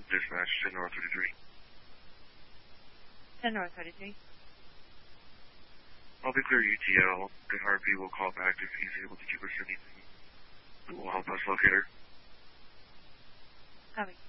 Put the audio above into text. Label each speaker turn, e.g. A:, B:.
A: Dispatch, 10 North 33.
B: 10 North 33.
A: I'll be clear UTL, and Harvey will call back if he's able to give us anything that will help us locate her.
B: Copy.